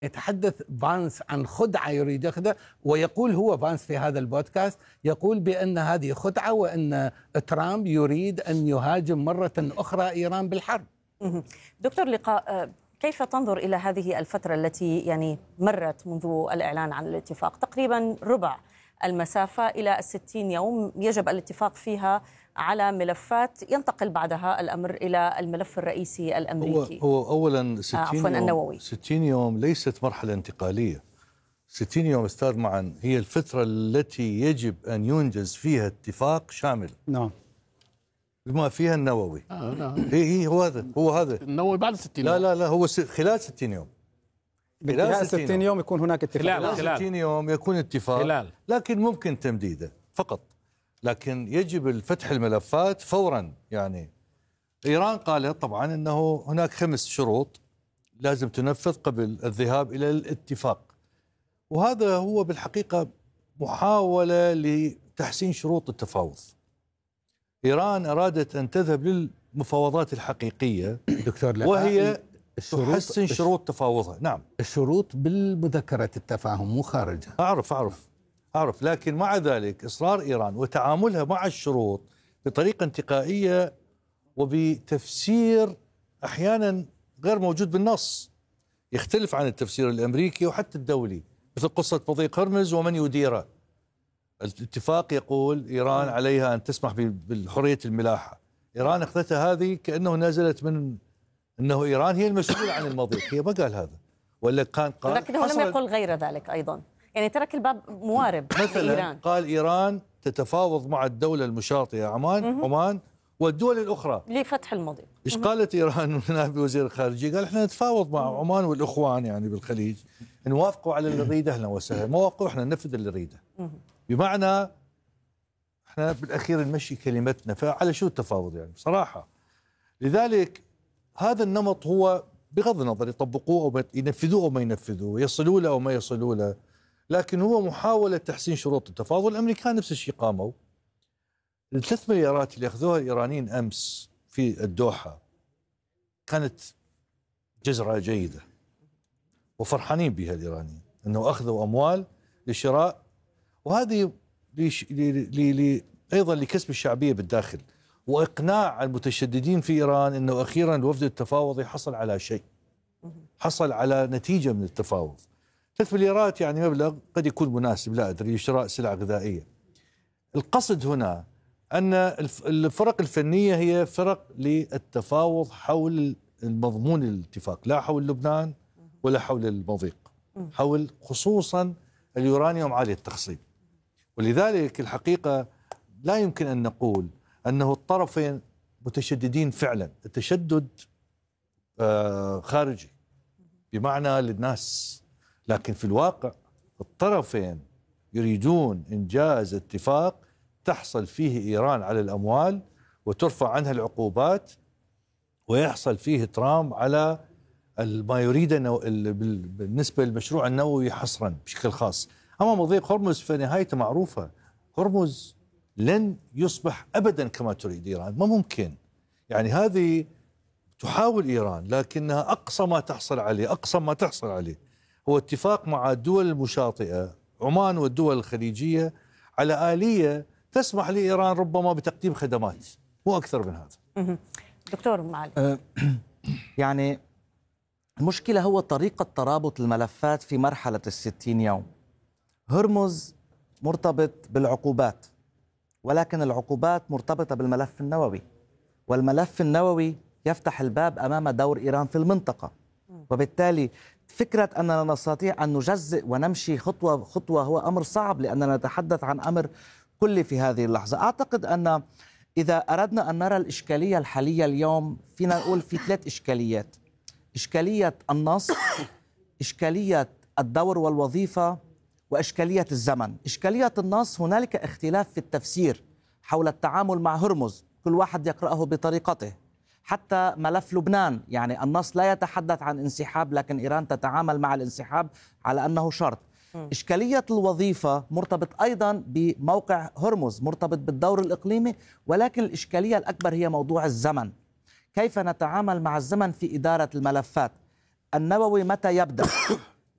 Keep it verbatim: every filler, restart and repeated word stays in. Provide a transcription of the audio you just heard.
يتحدث فانس عن خدعة يريد ياخذها، ويقول هو فانس في هذا البودكاست يقول بأن هذه خدعة وأن ترامب يريد أن يهاجم مرة أخرى إيران بالحرب. دكتور لقاء، كيف تنظر إلى هذه الفترة التي يعني مرت منذ الإعلان عن الاتفاق؟ تقريبا ربع المسافة إلى الستين يوم يجب الاتفاق فيها على ملفات ينتقل بعدها الأمر إلى الملف الرئيسي الأمريكي. هو, هو أولا ستين, عفوا يوم النووي. ستين يوم ليست مرحلة انتقالية. ستين يوم أستاذ معا هي الفترة التي يجب أن ينجز فيها اتفاق شامل. نعم. بما فيها النووي. آه لا. هي هي هو هذا هو هذا النووي بعد ستين لا يوم. لا لا هو خلال ستين يوم. خلال ستين يوم يكون هناك اتفاق. خلال ستين يوم يكون اتفاق خلال. لكن ممكن تمديده فقط، لكن يجب فتح الملفات فورا. يعني إيران قالت طبعا أنه هناك خمس شروط لازم تنفذ قبل الذهاب إلى الاتفاق، وهذا هو بالحقيقة محاولة لتحسين شروط التفاوض. إيران أرادت أن تذهب للمفاوضات الحقيقية دكتور لقاء، وهي الشروط تحسن شروط تفاوضها. نعم، الشروط بالمذكرة التفاهم مو خارجها. أعرف أعرف أعرف لكن مع ذلك إصرار إيران وتعاملها مع الشروط بطريقة انتقائية وبتفسير أحيانا غير موجود بالنص، يختلف عن التفسير الأمريكي وحتى الدولي، مثل قصة مضيق هرمز ومن يديره. الاتفاق يقول إيران عليها أن تسمح بالحرية الملاحة، إيران أخذتها هذه كأنه نزلت من أنه إيران هي المسؤولة عن المضيق. هي ما قال هذا، ولا كان قال، لكنه لم يقل غير ذلك أيضا، يعني ترك الباب موارب مثلا لإيران. قال إيران تتفاوض مع الدولة المشاطئة عمان عمان والدول الأخرى لفتح المضيق. إيش قالت إيران نائب وزير الخارجية؟ قال إحنا نتفاوض مع عمان والإخوان يعني بالخليج، نوافقوا على اللي نريده أهلا وسهلا، ما وافقوا إحنا ننفذ اللي نريده. بمعنى إحنا بالأخير نمشي كلمتنا، فعلى شو التفاوض يعني بصراحة. لذلك هذا النمط هو بغض النظر يطبقوه أو ينفذوه أو ما ينفذوه، يصلوا له أو ما يصلوا له، لكن هو محاولة تحسين شروط التفاوض. الأمريكان نفس الشيء قاموا. الثلاث مليارات اللي أخذوها الإيرانيين أمس في الدوحة كانت جزرة جيدة وفرحانين بها الإيرانيين، أنه أخذوا أموال لشراء، وهذه ليش لي لي لي أيضا لكسب الشعبية بالداخل وإقناع المتشددين في إيران أنه أخيرا الوفد التفاوضي حصل على شيء، حصل على نتيجة من التفاوض. ثلاث مليارات يعني مبلغ قد يكون مناسب، لا أدري، لشراء سلع غذائية. القصد هنا أن الفرق الفنية هي فرق للتفاوض حول المضمون الاتفاق، لا حول لبنان ولا حول المضيق، حول خصوصا اليورانيوم عالي التخصيب. ولذلك الحقيقة لا يمكن أن نقول أنه الطرفين متشددين فعلا. التشدد آه خارجي بمعنى للناس، لكن في الواقع الطرفين يريدون إنجاز اتفاق تحصل فيه إيران على الأموال وترفع عنها العقوبات، ويحصل فيه ترامب على ما يريد بالنسبة للمشروع النووي حصرا بشكل خاص. أما مضيق هرمز فنهايته معروفة، هرمز لن يصبح أبدا كما تريد إيران، ما ممكن. يعني هذه تحاول إيران لكنها أقصى ما تحصل عليه، أقصى ما تحصل عليه هو اتفاق مع الدول المشاطئة عمان والدول الخليجية على آلية تسمح لإيران ربما بتقديم خدمات، مو أكثر من هذا. دكتور معالي، أه يعني المشكلة هو طريقة ترابط الملفات في مرحلة الستين يوم. هرمز مرتبط بالعقوبات، ولكن العقوبات مرتبطة بالملف النووي، والملف النووي يفتح الباب أمام دور إيران في المنطقة. وبالتالي فكرة أننا نستطيع أن نجزئ ونمشي خطوة خطوة هو أمر صعب، لأننا نتحدث عن أمر كلي في هذه اللحظة. أعتقد أن إذا أردنا أن نرى الإشكالية الحالية اليوم فينا نقول في ثلاث إشكاليات: إشكالية النص، إشكالية الدور والوظيفة، وإشكالية الزمن. إشكالية النص هنالك اختلاف في التفسير حول التعامل مع هرمز، كل واحد يقرأه بطريقته. حتى ملف لبنان، يعني النص لا يتحدث عن انسحاب، لكن إيران تتعامل مع الانسحاب على أنه شرط. إشكالية الوظيفة مرتبط أيضا بموقع هرمز، مرتبط بالدور الإقليمي، ولكن الإشكالية الأكبر هي موضوع الزمن. كيف نتعامل مع الزمن في إدارة الملفات؟ النووي متى يبدأ؟